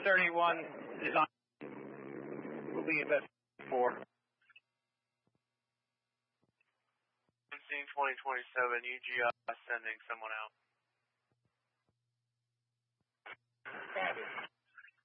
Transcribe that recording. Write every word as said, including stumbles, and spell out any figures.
thirty-one is on. We'll leave at four. seventeen twenty twenty-seven, U G I sending someone out. Copy.